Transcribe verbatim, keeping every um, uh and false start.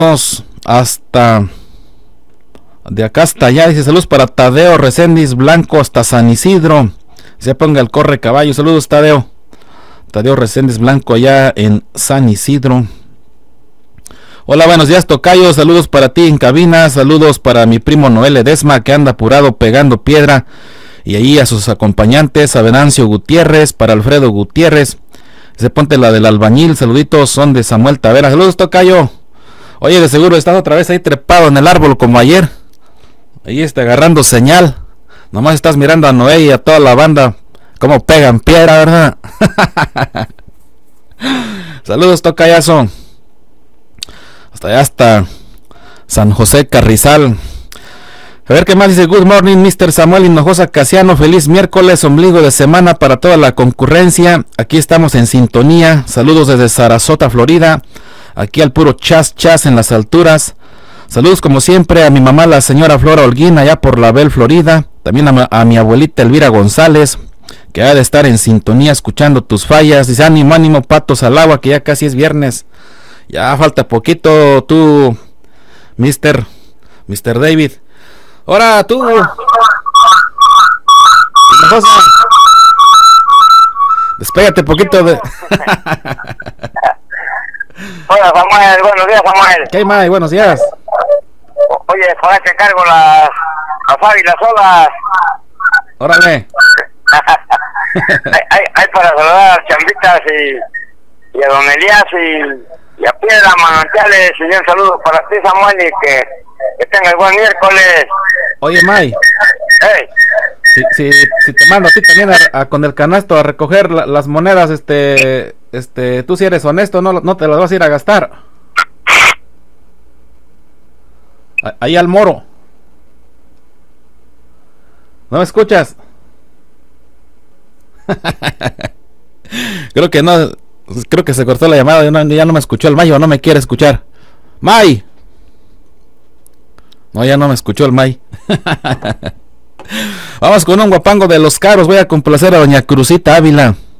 hasta de acá hasta allá. Dice saludos para Tadeo Reséndiz Blanco hasta San Isidro. Se ponga el corre caballo. Saludos, Tadeo. Tadeo Reséndiz Blanco allá en San Isidro. Hola, buenos días, tocayo. Saludos para ti en cabina. Saludos para mi primo Noel Ledesma, que anda apurado pegando piedra. Y ahí a sus acompañantes, a Venancio Gutiérrez, para Alfredo Gutiérrez. Se ponte la del albañil. Saluditos son de Samuel Tavera. Saludos, tocayo. Oye, de seguro estás otra vez ahí trepado en el árbol como ayer. Ahí está agarrando señal. Nomás estás mirando a Noé y a toda la banda cómo pegan piedra, ¿verdad? Saludos, tocayazo. Hasta allá hasta San José Carrizal. A ver qué más dice. Good morning, mister Samuel Hinojosa Casiano. Feliz miércoles, ombligo de semana para toda la concurrencia. Aquí estamos en sintonía. Saludos desde Sarasota, Florida. Aquí al puro chas chas en las alturas. Saludos como siempre a mi mamá, la señora Flora Holguín, allá por La Bel, Florida. También a, a mi abuelita Elvira González, que ha de estar en sintonía escuchando tus fallas. Dice ánimo, ánimo, patos al agua, que ya casi es viernes. Ya falta poquito, tú, mister, mister David. Ahora tú, despégate poquito de... Hola, Samuel, buenos días, Samuel. ¿Qué hay, May? Buenos días. Oye, por ahí te cargo las las y las olas. Órale. hay, hay, hay para saludar a Chambitas y, y a Don Elías y, y a Piedra Manantiales. Y un saludo para ti, Samuel, y que, que tengas buen miércoles. Oye, May. Hey. Si, si, si te mando a ti también a, a, con el canasto a recoger la, las monedas, este, este, tú si eres honesto, no, no te las vas a ir a gastar. Ahí al Moro. ¿No me escuchas? Creo que no, creo que se cortó la llamada, ya no, ya no me escuchó el May, o no me quiere escuchar. May. No, ya no me escuchó el May. Vamos con un guapango de los caros. Voy a complacer a doña Cruzita Ávila.